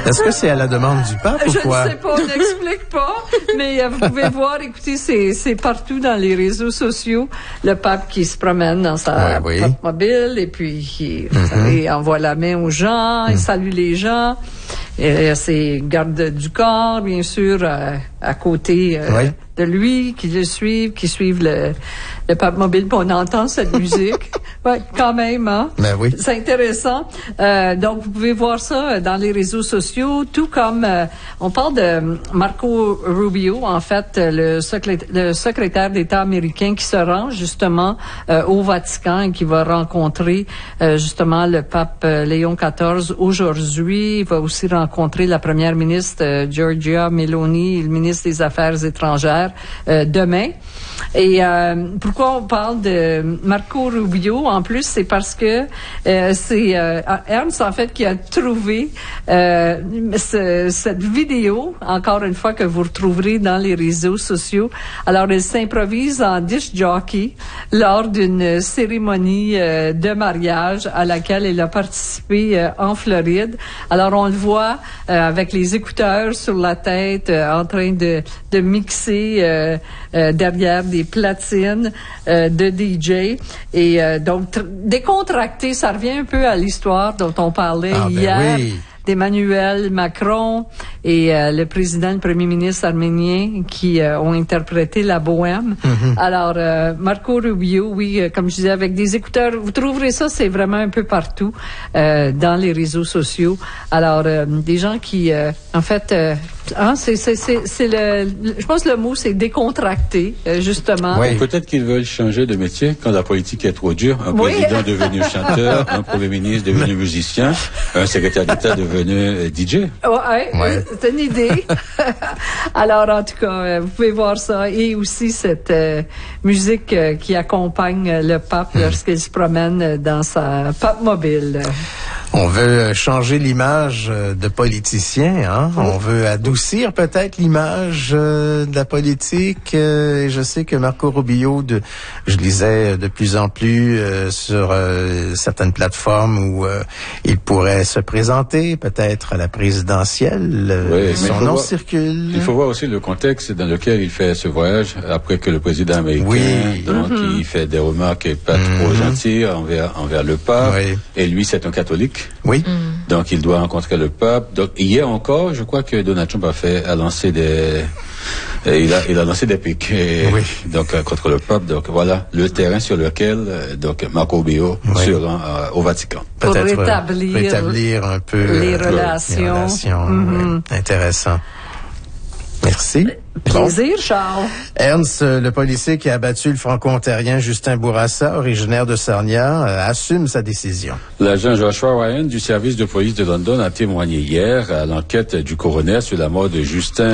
Est-ce que c'est à la demande du pape ou quoi? Je ne sais pas, on n'explique pas, mais vous pouvez voir, écoutez, c'est partout dans les réseaux sociaux, le pape qui se promène dans sa pape mobile et puis il envoie la main aux gens, il salue les gens. Et ses gardes du corps, bien sûr, à côté de lui, qui le suivent, qui suivent le pape mobile, puis on entend cette musique. Ouais, quand même, hein? Ben oui. C'est intéressant. Donc, vous pouvez voir ça dans les réseaux sociaux, tout comme on parle de Marco Rubio, en fait, le secrétaire d'État américain qui se rend justement au Vatican et qui va rencontrer justement le pape Léon XIV aujourd'hui. Il va aussi rencontrer la première ministre Giorgia Meloni et le ministre des Affaires étrangères demain. Et pourquoi on parle de Marco Rubio? En plus, c'est parce que c'est Ernst, en fait, qui a trouvé cette vidéo, encore une fois, que vous retrouverez dans les réseaux sociaux. Alors, elle s'improvise en disc jockey lors d'une cérémonie de mariage à laquelle elle a participé en Floride. Alors, on le voit avec les écouteurs sur la tête, en train de mixer derrière des platines de DJ. Et donc, décontracté, ça revient un peu à l'histoire dont on parlait hier. Oui. D'Emmanuel Macron et le président, le premier ministre arménien qui ont interprété la bohème. Alors, Marco Rubio, oui, comme je disais, avec des écouteurs, vous trouverez ça, c'est vraiment un peu partout dans les réseaux sociaux. Alors, des gens qui, en fait, c'est je pense que le mot, c'est décontracté, justement. Oui. Peut-être qu'ils veulent changer de métier quand la politique est trop dure. Un président devenu chanteur, un premier ministre devenu musicien, un secrétaire d'État devenu DJ. Ouais. C'est une idée. Alors, en tout cas, vous pouvez voir ça. Et aussi cette musique qui accompagne le pape lorsqu'il se promène dans sa pape mobile. On veut changer l'image de politicien, hein? On veut adoucir peut-être l'image de la politique. Et je sais que Marco Rubio, je lisais de plus en plus sur certaines plateformes où il pourrait se présenter peut-être à la présidentielle. Son nom circule. Il faut voir aussi le contexte dans lequel il fait ce voyage après que le président américain, donc, il fait des remarques pas trop gentilles envers le pape. Et lui, c'est un catholique. Oui. Donc, il doit rencontrer le pape. Donc, hier encore, je crois que Donald Trump a lancé il a lancé des piques. Donc, contre le pape. Donc, voilà le terrain sur lequel, donc, Marco Rubio se rend au Vatican. Pour rétablir un peu les relations. Intéressant. Merci. Plaisir, Charles. Ernst, le policier qui a abattu le franco-ontarien Justin Bourassa, originaire de Sarnia, assume sa décision. L'agent Joshua Ryan du service de police de London a témoigné hier à l'enquête du coroner sur la mort de Justin